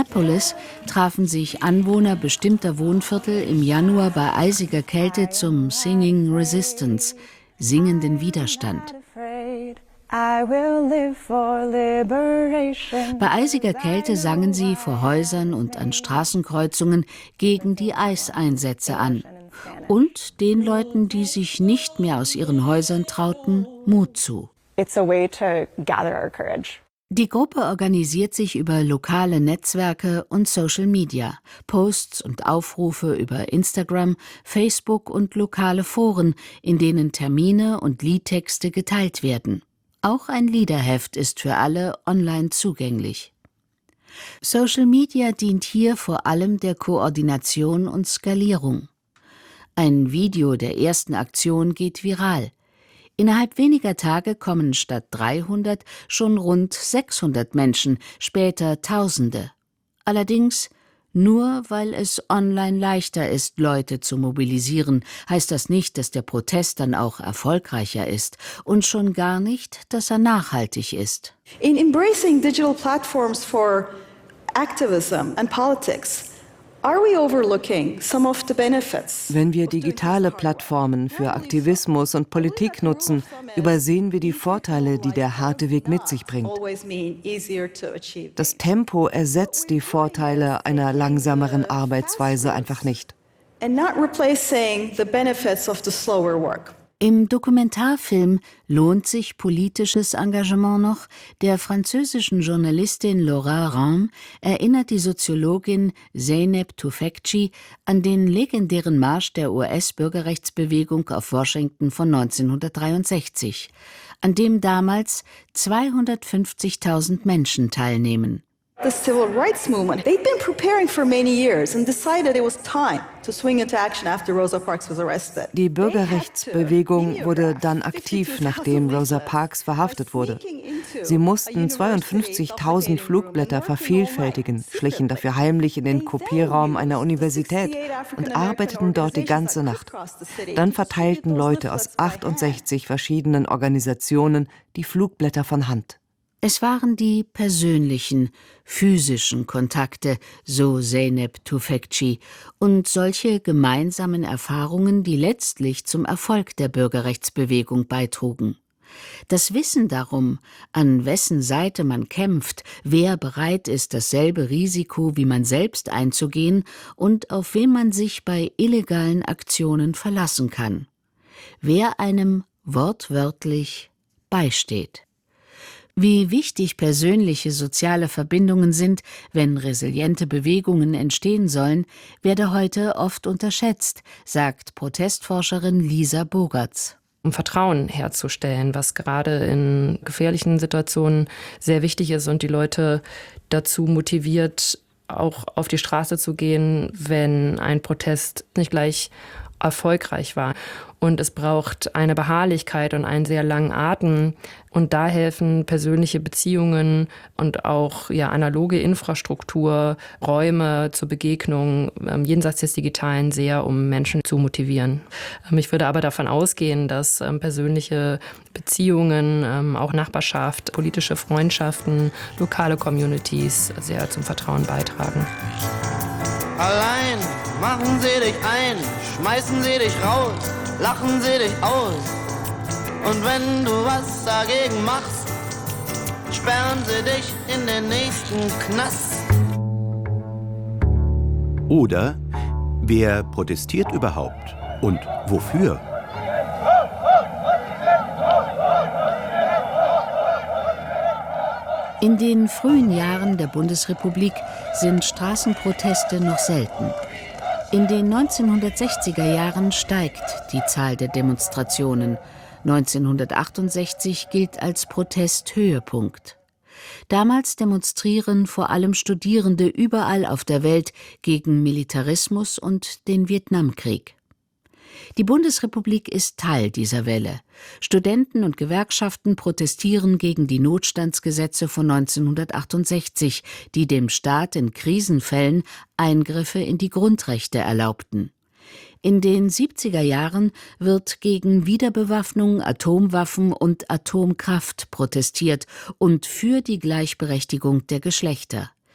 Minneapolis trafen sich Anwohner bestimmter Wohnviertel im Januar bei eisiger Kälte zum Singing Resistance, singenden Widerstand. Bei eisiger Kälte sangen sie vor Häusern und an Straßenkreuzungen gegen die Eiseinsätze an und den Leuten, die sich nicht mehr aus ihren Häusern trauten, Mut zu. Die Gruppe organisiert sich über lokale Netzwerke und Social Media, Posts und Aufrufe über Instagram, Facebook und lokale Foren, in denen Termine und Liedtexte geteilt werden. Auch ein Liederheft ist für alle online zugänglich. Social Media dient hier vor allem der Koordination und Skalierung. Ein Video der ersten Aktion geht viral. Innerhalb weniger Tage kommen statt 300 schon rund 600 Menschen, später Tausende. Allerdings, nur weil es online leichter ist, Leute zu mobilisieren, heißt das nicht, dass der Protest dann auch erfolgreicher ist und schon gar nicht, dass er nachhaltig ist. In embracing digital platforms for activism and politics, are we overlooking some of the benefits? Wenn wir digitale Plattformen für Aktivismus und Politik nutzen, übersehen wir die Vorteile, die der harte Weg mit sich bringt. Das Tempo ersetzt die Vorteile einer langsameren Arbeitsweise einfach nicht. And not replacing the benefits of the slower work. Im Dokumentarfilm Lohnt sich politisches Engagement noch? Der französischen Journalistin Laura Rhame erinnert die Soziologin Zeynep Tufekci an den legendären Marsch der US-Bürgerrechtsbewegung auf Washington von 1963, an dem damals 250.000 Menschen teilnehmen. The civil rights movement, they'd been preparing for many years and decided it was time to swing into action after Rosa Parks was arrested. Die Bürgerrechtsbewegung wurde dann aktiv, nachdem Rosa Parks verhaftet wurde. Sie mussten 52.000 Flugblätter vervielfältigen, schlichen dafür heimlich in den Kopierraum einer Universität und arbeiteten dort die ganze Nacht. Dann verteilten Leute aus 68 verschiedenen Organisationen die Flugblätter von Hand. Es waren die persönlichen, physischen Kontakte, so Zeynep Tufekci, und solche gemeinsamen Erfahrungen, die letztlich zum Erfolg der Bürgerrechtsbewegung beitrugen. Das Wissen darum, an wessen Seite man kämpft, wer bereit ist, dasselbe Risiko wie man selbst einzugehen und auf wen man sich bei illegalen Aktionen verlassen kann. Wer einem wortwörtlich beisteht. Wie wichtig persönliche soziale Verbindungen sind, wenn resiliente Bewegungen entstehen sollen, werde heute oft unterschätzt, sagt Protestforscherin Lisa Bogertz. Um Vertrauen herzustellen, was gerade in gefährlichen Situationen sehr wichtig ist und die Leute dazu motiviert, auch auf die Straße zu gehen, wenn ein Protest nicht gleich erfolgreich war. Und es braucht eine Beharrlichkeit und einen sehr langen Atem. Und da helfen persönliche Beziehungen und auch analoge Infrastruktur, Räume zur Begegnung jenseits des Digitalen sehr, um Menschen zu motivieren. Ich würde aber davon ausgehen, dass persönliche Beziehungen, auch Nachbarschaft, politische Freundschaften, lokale Communities sehr zum Vertrauen beitragen. Allein machen sie dich ein, schmeißen sie dich raus, lachen sie dich aus. Und wenn du was dagegen machst, sperren sie dich in den nächsten Knast. Oder wer protestiert überhaupt und wofür? In den frühen Jahren der Bundesrepublik sind Straßenproteste noch selten. In den 1960er Jahren steigt die Zahl der Demonstrationen. 1968 gilt als Protesthöhepunkt. Damals demonstrieren vor allem Studierende überall auf der Welt gegen Militarismus und den Vietnamkrieg. Die Bundesrepublik ist Teil dieser Welle. Studenten und Gewerkschaften protestieren gegen die Notstandsgesetze von 1968, die dem Staat in Krisenfällen Eingriffe in die Grundrechte erlaubten. In den 70er Jahren wird gegen Wiederbewaffnung, Atomwaffen und Atomkraft protestiert und für die Gleichberechtigung der Geschlechter.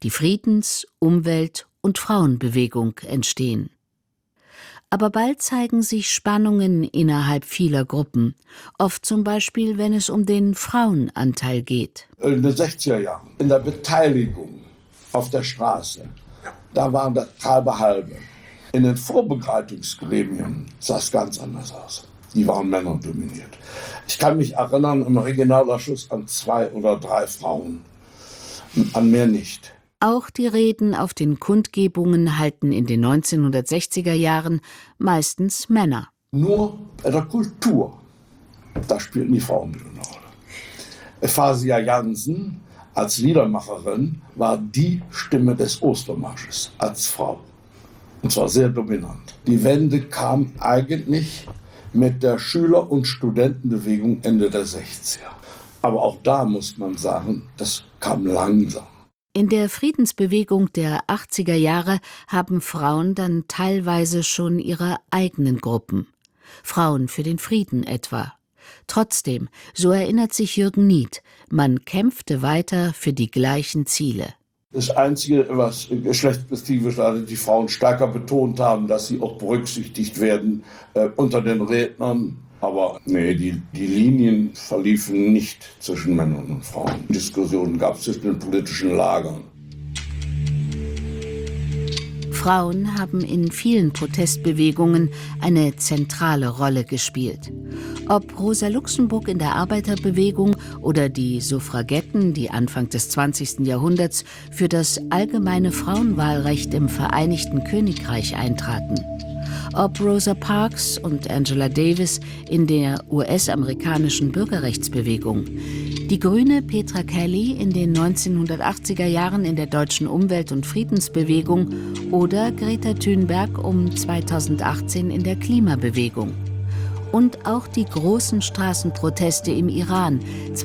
die Friedens-, Umwelt- und Frauenbewegung entstehen. Aber bald zeigen sich Spannungen innerhalb vieler Gruppen, oft zum Beispiel, wenn es um den Frauenanteil geht. In den 60er Jahren, in der Beteiligung auf der Straße, da waren das halbe. In den Vorbereitungsgremien sah es ganz anders aus. Die waren männerdominiert. Ich kann mich erinnern, im Regionalausschuss an 2 oder 3 Frauen, an mehr nicht. Auch die Reden auf den Kundgebungen halten in den 1960er Jahren meistens Männer. Nur bei der Kultur, da spielten die Frauen eine Rolle. Fasia Jansen als Liedermacherin war die Stimme des Ostermarsches als Frau. Und zwar sehr dominant. Die Wende kam eigentlich mit der Schüler- und Studentenbewegung Ende der 60er. Aber auch da muss man sagen, das kam langsam. In der Friedensbewegung der 80er Jahre haben Frauen dann teilweise schon ihre eigenen Gruppen. Frauen für den Frieden etwa. Trotzdem, so erinnert sich Jürgen Nied, man kämpfte weiter für die gleichen Ziele. Das Einzige, was geschlechtsspezifisch die Frauen stärker betont haben, dass sie auch berücksichtigt werden unter den Rednern. Aber nee, die Linien verliefen nicht zwischen Männern und Frauen. Diskussionen gab es zwischen den politischen Lagern. Frauen haben in vielen Protestbewegungen eine zentrale Rolle gespielt. Ob Rosa Luxemburg in der Arbeiterbewegung oder die Suffragetten, die Anfang des 20. Jahrhunderts für das allgemeine Frauenwahlrecht im Vereinigten Königreich eintraten. Ob Rosa Parks und Angela Davis in der US-amerikanischen Bürgerrechtsbewegung, die Grüne Petra Kelly in den 1980er Jahren in der deutschen Umwelt- und Friedensbewegung oder Greta Thunberg um 2018 in der Klimabewegung. Und auch die großen Straßenproteste im Iran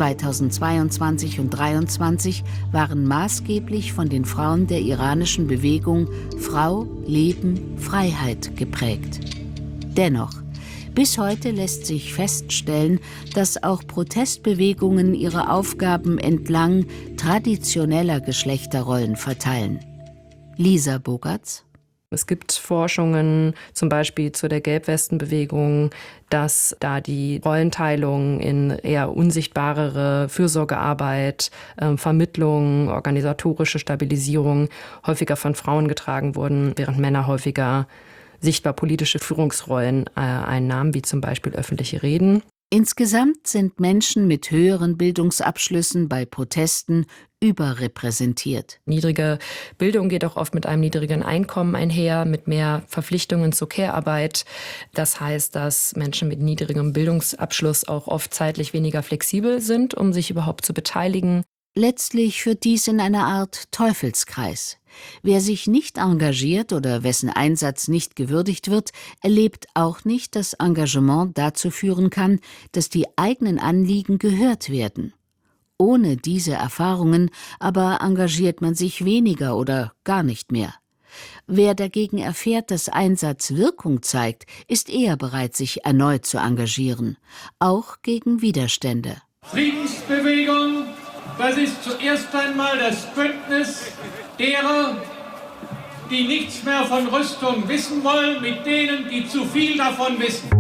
2022 und 2023 waren maßgeblich von den Frauen der iranischen Bewegung Frau, Leben, Freiheit geprägt. Dennoch, bis heute lässt sich feststellen, dass auch Protestbewegungen ihre Aufgaben entlang traditioneller Geschlechterrollen verteilen. Lisa Bogartz. Es gibt Forschungen, zum Beispiel zu der Gelbwestenbewegung, dass da die Rollenteilung in eher unsichtbarere Fürsorgearbeit, Vermittlung, organisatorische Stabilisierung häufiger von Frauen getragen wurden, während Männer häufiger sichtbar politische Führungsrollen einnahmen, wie zum Beispiel öffentliche Reden. Insgesamt sind Menschen mit höheren Bildungsabschlüssen bei Protesten überrepräsentiert. Niedrige Bildung geht auch oft mit einem niedrigen Einkommen einher, mit mehr Verpflichtungen zur Care-Arbeit. Das heißt, dass Menschen mit niedrigem Bildungsabschluss auch oft zeitlich weniger flexibel sind, um sich überhaupt zu beteiligen. Letztlich führt dies in eine Art Teufelskreis. Wer sich nicht engagiert oder wessen Einsatz nicht gewürdigt wird, erlebt auch nicht, dass Engagement dazu führen kann, dass die eigenen Anliegen gehört werden. Ohne diese Erfahrungen aber engagiert man sich weniger oder gar nicht mehr. Wer dagegen erfährt, dass Einsatz Wirkung zeigt, ist eher bereit, sich erneut zu engagieren, auch gegen Widerstände. Friedensbewegung, das ist zuerst einmal das Bündnis derer, die nichts mehr von Rüstung wissen wollen, mit denen, die zu viel davon wissen.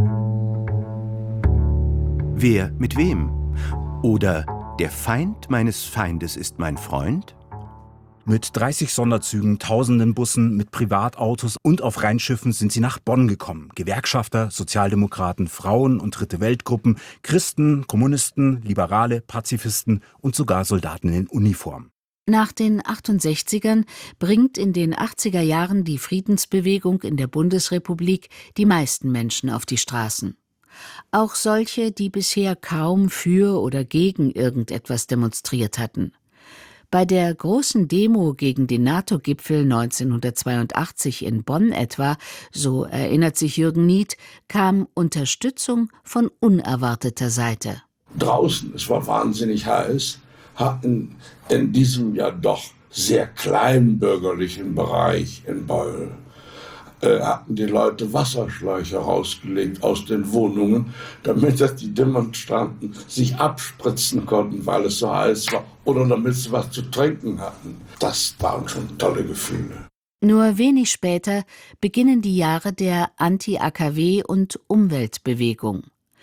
Wer mit wem? Oder der Feind meines Feindes ist mein Freund? Mit 30 Sonderzügen, tausenden Bussen, mit Privatautos und auf Rheinschiffen sind sie nach Bonn gekommen. Gewerkschafter, Sozialdemokraten, Frauen und Dritte-Welt-Gruppen, Christen, Kommunisten, Liberale, Pazifisten und sogar Soldaten in Uniform. Nach den 68ern bringt in den 80er Jahren die Friedensbewegung in der Bundesrepublik die meisten Menschen auf die Straßen. Auch solche, die bisher kaum für oder gegen irgendetwas demonstriert hatten. Bei der großen Demo gegen den NATO-Gipfel 1982 in Bonn etwa, so erinnert sich Jürgen Nied, kam Unterstützung von unerwarteter Seite. Draußen, es war wahnsinnig heiß, hatten in diesem ja doch sehr kleinen bürgerlichen Bereich in Beul hatten die Leute Wasserschläuche rausgelegt aus den Wohnungen, damit die Demonstranten sich abspritzen konnten, weil es so heiß war, oder damit sie was zu trinken hatten. Das waren schon tolle Gefühle. Nur wenig später beginnen die Jahre der Anti-AKW- und Umweltbewegung.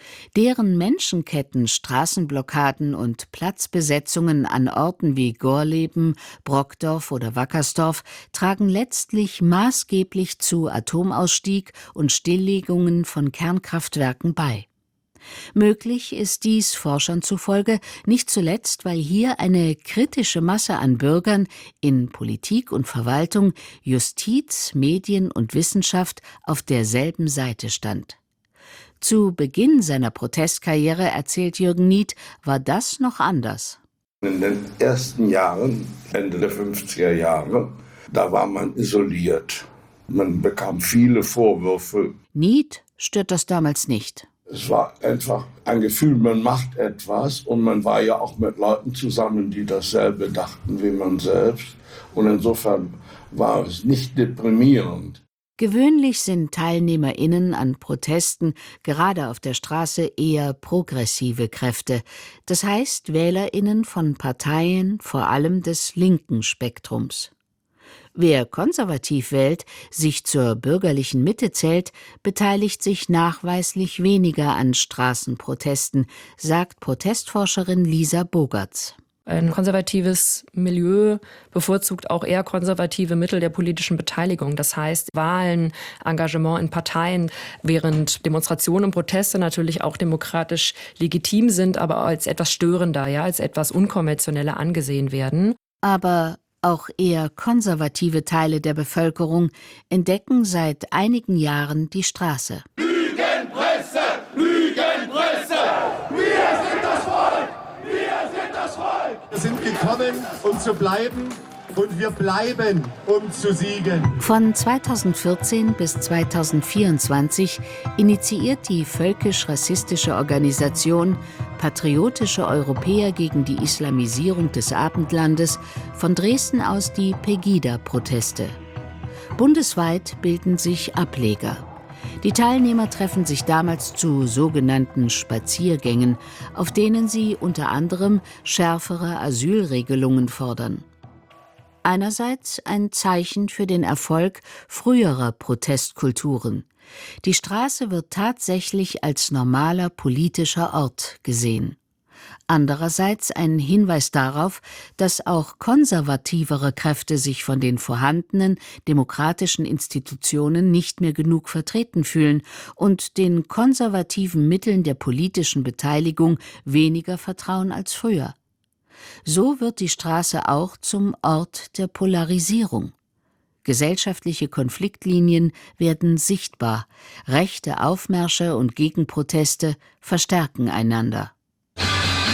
Deren Menschenketten, Straßenblockaden und Platzbesetzungen an Orten wie Gorleben, Brockdorf oder Wackersdorf tragen letztlich maßgeblich zu Atomausstieg und Stilllegungen von Kernkraftwerken bei. Möglich ist dies Forschern zufolge nicht zuletzt, weil hier eine kritische Masse an Bürgern in Politik und Verwaltung, Justiz, Medien und Wissenschaft auf derselben Seite stand. Zu Beginn seiner Protestkarriere, erzählt Jürgen Nied, war das noch anders. In den ersten Jahren, Ende der 50er Jahre, da war man isoliert. Man bekam viele Vorwürfe. Nied stört das damals nicht. Es war einfach ein Gefühl, man macht etwas und man war ja auch mit Leuten zusammen, die dasselbe dachten wie man selbst. Und insofern war es nicht deprimierend. Gewöhnlich sind TeilnehmerInnen an Protesten gerade auf der Straße eher progressive Kräfte, das heißt WählerInnen von Parteien, vor allem des linken Spektrums. Wer konservativ wählt, sich zur bürgerlichen Mitte zählt, beteiligt sich nachweislich weniger an Straßenprotesten, sagt Protestforscherin Lisa Bogertz. Ein konservatives Milieu bevorzugt auch eher konservative Mittel der politischen Beteiligung. Das heißt, Wahlen, Engagement in Parteien, während Demonstrationen und Proteste natürlich auch demokratisch legitim sind, aber als etwas störender, ja, als etwas unkonventioneller angesehen werden. Aber auch eher konservative Teile der Bevölkerung entdecken seit einigen Jahren die Straße. Lügenpresse! Lügenpresse! Wir sind das Volk! Wir sind das Volk! Wir sind gekommen, um zu bleiben, und wir bleiben, um zu siegen. Von 2014 bis 2024 initiiert die völkisch-rassistische Organisation Patriotische Europäer gegen die Islamisierung des Abendlandes von Dresden aus die Pegida-Proteste. Bundesweit bilden sich Ableger. Die Teilnehmer treffen sich damals zu sogenannten Spaziergängen, auf denen sie unter anderem schärfere Asylregelungen fordern. Einerseits ein Zeichen für den Erfolg früherer Protestkulturen. Die Straße wird tatsächlich als normaler politischer Ort gesehen. Andererseits ein Hinweis darauf, dass auch konservativere Kräfte sich von den vorhandenen demokratischen Institutionen nicht mehr genug vertreten fühlen und den konservativen Mitteln der politischen Beteiligung weniger vertrauen als früher. So wird die Straße auch zum Ort der Polarisierung. Gesellschaftliche Konfliktlinien werden sichtbar, rechte Aufmärsche und Gegenproteste verstärken einander.